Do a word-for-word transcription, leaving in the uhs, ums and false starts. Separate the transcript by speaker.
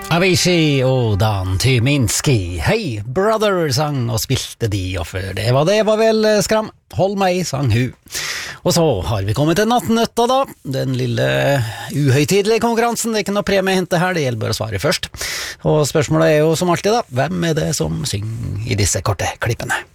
Speaker 1: Avicii og Dan Tyminski. Hei, brother, sang og spilte de, og før det var det var vel Skram. Hold meg, sang hun. Og så har vi kommet til nattnøtta da, den lille uhøytidelige konkurransen. Det er ikke noe premie å hente her, det gjelder bare å svare først. Og spørsmålet er jo som alltid da, hvem er det som synger i disse korte klippene?